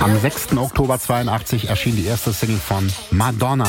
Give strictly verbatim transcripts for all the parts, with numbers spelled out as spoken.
Am sechsten Oktober zweiundachtzig erschien die erste Single von Madonna.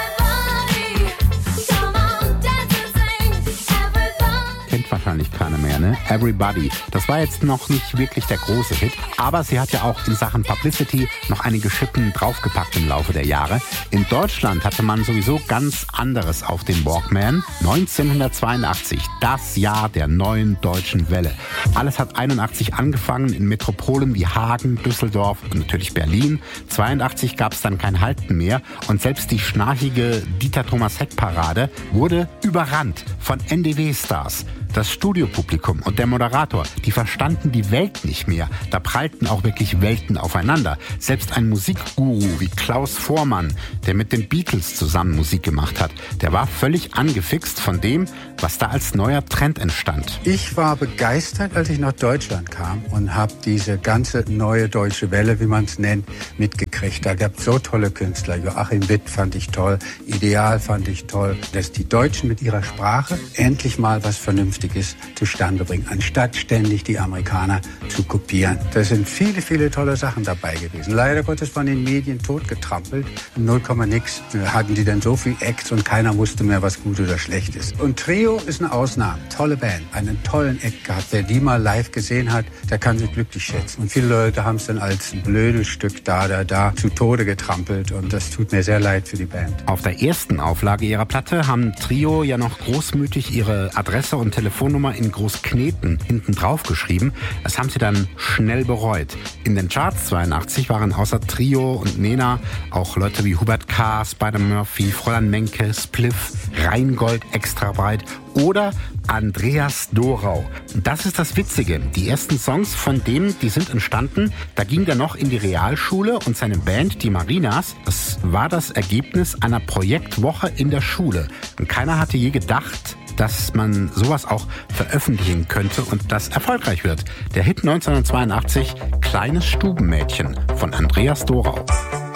Kennt wahrscheinlich keiner mehr, ne? Everybody. Das war jetzt noch nicht wirklich der große Hit, aber sie hat ja auch in Sachen Publicity noch einige Schippen draufgepackt im Laufe der Jahre. In Deutschland hatte man sowieso ganz anderes auf dem Walkman. neunzehnhundertzweiundachtzig, das Jahr der neuen deutschen Welle. Alles hat einundachtzig angefangen in Metropolen wie Hagen, Düsseldorf und natürlich Berlin. zweiundachtzig gab es dann kein Halten mehr und selbst die schnarchige Dieter-Thomas-Heck-Parade wurde überrannt von N D W-Stars. Das Studiopublikum und der Moderator, die verstanden die Welt nicht mehr. Da prallten auch wirklich Welten aufeinander. Selbst ein Musikguru wie Klaus Voormann, der mit den Beatles zusammen Musik gemacht hat, der war völlig angefixt von dem, was da als neuer Trend entstand. Ich war begeistert, als ich nach Deutschland kam und habe diese ganze neue deutsche Welle, wie man es nennt, mitgekriegt. Da gab es so tolle Künstler. Joachim Witt fand ich toll, Ideal fand ich toll, dass die Deutschen mit ihrer Sprache endlich mal was Vernünftiges zustande bringen, anstatt ständig die Amerikaner zu kopieren. Da sind viele, viele tolle Sachen dabei gewesen. Leider Gottes von den Medien totgetrampelt. null Komma nix hatten die dann so viel Acts und keiner wusste mehr, was gut oder schlecht ist. Und Trio ist eine Ausnahme. Tolle Band, einen tollen Act gehabt. Wer die mal live gesehen hat, der kann sich glücklich schätzen. Und viele Leute haben es dann als blödes Stück da, da, da zu Tode getrampelt und das tut mir sehr leid für die Band. Auf der ersten Auflage ihrer Platte haben Trio ja noch großmütig ihre Adresse und Telefonnummer in Großkneten hinten drauf geschrieben. Das haben sie dann schnell bereut. In den Charts zweiundachtzig waren außer Trio und Nena auch Leute wie Hubert K., Spider-Murphy, Fräulein Menke, Spliff, Rheingold extra breit oder Andreas Dorau. Und das ist das Witzige. Die ersten Songs von dem, die sind entstanden, da ging der noch in die Realschule und seine Band, die Marinas, das war das Ergebnis einer Projektwoche in der Schule. Und keiner hatte je gedacht, dass man sowas auch veröffentlichen könnte und das erfolgreich wird. Der Hit neunzehnhundertzweiundachtzig, Kleines Stubenmädchen von Andreas Dorau.